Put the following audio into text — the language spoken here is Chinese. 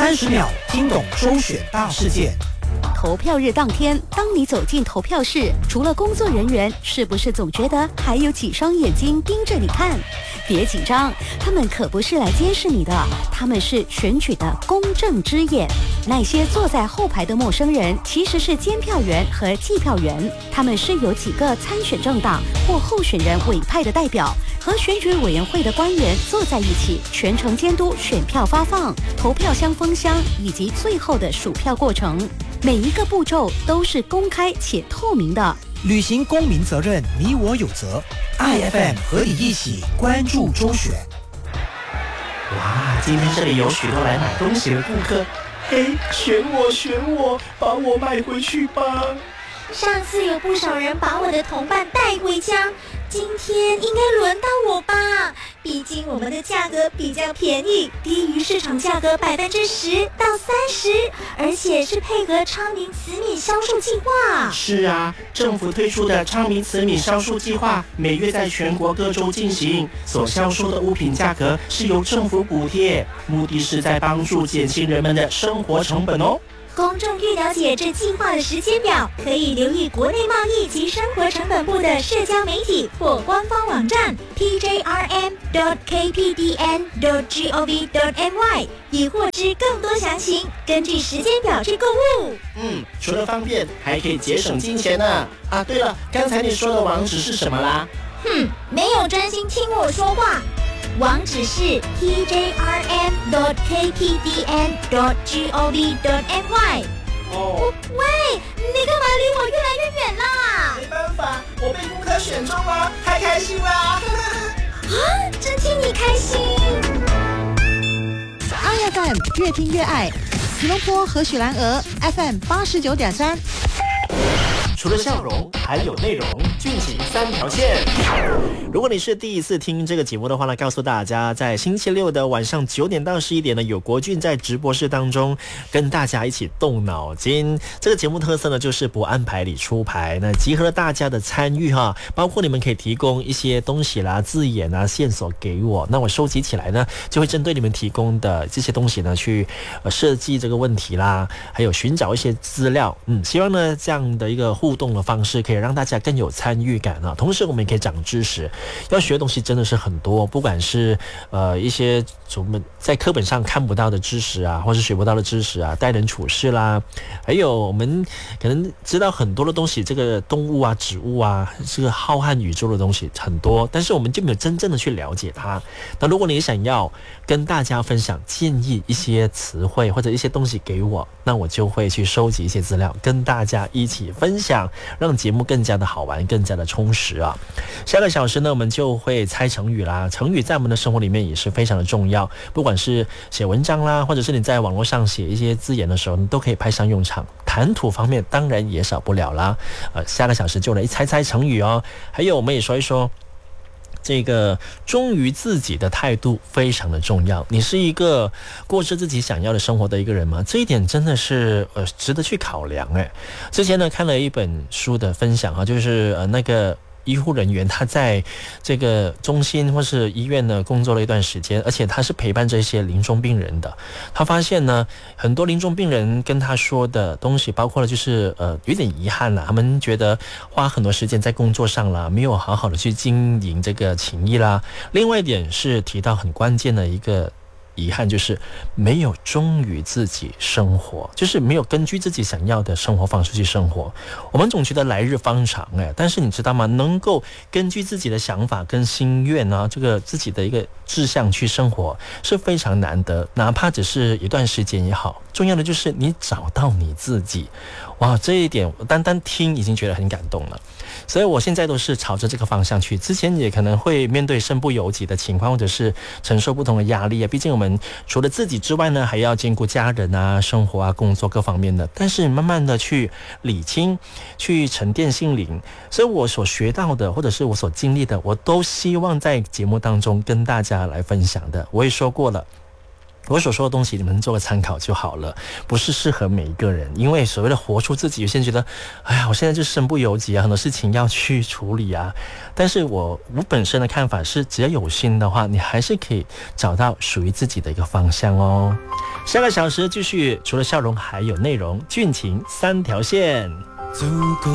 30秒听懂周选大事件。 投票日当天，当你走进投票室，除了工作人员，是不是总觉得还有几双眼睛盯着你看？别紧张，他们可不是来监视你的，他们是选举的公正之眼。那些坐在后排的陌生人，其实是监票员和计票员，他们是由几个参选政党或候选人委派的代表，和选举委员会的官员坐在一起，全程监督选票发放、投票箱封箱以及最后的数票过程。每一个步骤都是公开且透明的。 履行公民责任，你我有责。IFM 和你一起关注周选。 哇，今天这里有许多来买东西的顾客，嘿，选我，把我买回去吧。 上次有不少人把我的同伴带回家，今天应该轮到我吧？毕竟我们的价格比较便宜，低于市场价格10%到30%，而且是配合昌明慈悯销售计划。 是啊，政府推出的昌明慈悯销售计划，每月在全国各州进行，所销售的物品价格是由政府补贴，目的是在帮助减轻人们的生活成本哦。 公众欲了解这计划的时间表，可以留意国内贸易及生活成本部的社交媒体或官方网站 pjrm.kpdn.gov.my， 以获知更多详情。根据时间表去购物。 除了方便，还可以节省金钱呢。啊，对了，刚才你说的网址是什么啦？ 没有专心听我说话。网址是 pjrm.kpdn.gov.my。喂，你干嘛离我越来越远啦？ 没办法，我被顾客选中了，太开心啦！ 真替你开心。 IFM 越听越爱，吉隆坡和许兰鹅 FM 89.3。 除了笑容，还有内容，俊起3条线。如果你是第一次听这个节目的话呢，告诉大家，在星期六的晚上9点到11点呢，有国俊在直播室当中跟大家一起动脑筋。这个节目特色呢，就是不按牌理出牌，那集合了大家的参与哈，包括你们可以提供一些东西啦、字眼啊、线索给我，那我收集起来呢，就会针对你们提供的这些东西呢，去设计这个问题啦，还有寻找一些资料。希望呢这样的一个互动的方式可以让大家更有参与感啊，同时我们也可以长知识。要学的东西真的是很多，不管是一些我们在课本上看不到的知识啊，或是学不到的知识啊，待人处事啦，还有我们可能知道很多的东西，这个动物啊、植物啊，这个浩瀚宇宙的东西很多，但是我们就没有真正的去了解它。那如果你想要跟大家分享建议一些词汇或者一些东西给我，那我就会去收集一些资料，跟大家一起分享，让节目更加的好玩，更加的充实啊。下个小时呢，我们就会猜成语啦。成语在我们的生活里面也是非常的重要，不管是写文章啦，或者是你在网络上写一些字眼的时候，你都可以派上用场。谈吐方面当然也少不了啦。下个小时就来猜猜成语哦。还有我们也说一说这个忠于自己的态度非常的重要。你是一个过着自己想要的生活的一个人吗？这一点真的是值得去考量哎。之前呢看了一本书的分享就是那个医护人员他在这个中心或是医院呢工作了一段时间，而且他是陪伴这些临终病人的。他发现呢，很多临终病人跟他说的东西，包括了就是有点遗憾啦，他们觉得花很多时间在工作上啦，没有好好的去经营这个情谊啦。另外一点是提到很关键的一个遗憾，就是没有忠于自己生活，就是没有根据自己想要的生活方式去生活。我们总觉得来日方长但是你知道吗？能够根据自己的想法跟心愿啊，这个自己的一个志向去生活是非常难得，哪怕只是一段时间也好。重要的就是你找到你自己。哇，这一点我单单听已经觉得很感动了。所以我现在都是朝着这个方向去，之前也可能会面对身不由己的情况，或者是承受不同的压力啊。毕竟我们除了自己之外呢，还要兼顾家人啊、生活啊、工作各方面的。但是慢慢的去理清，去沉淀心灵。所以我所学到的，或者是我所经历的，我都希望在节目当中跟大家来分享的。我也说过了，我所说的东西你们做个参考就好了，不是适合每一个人。因为所谓的活出自己，有些人觉得哎呀，我现在就身不由己啊，很多事情要去处理啊。但是我本身的看法是，只要有心的话，你还是可以找到属于自己的一个方向哦。 下个小时继续，除了笑容还有内容，俊情三条线。 足够